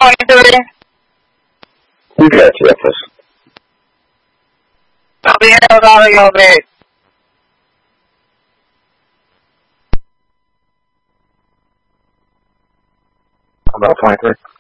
23. You got you, Efforts. I'll be here all your bed. About 23.